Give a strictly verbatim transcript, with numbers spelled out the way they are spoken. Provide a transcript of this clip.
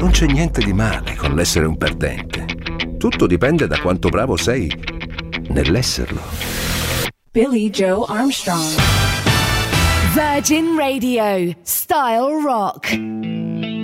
Non c'è niente di male con l'essere un perdente. Tutto dipende da quanto bravo sei nell'esserlo. Billy Joe Armstrong. Virgin Radio, Style Rock.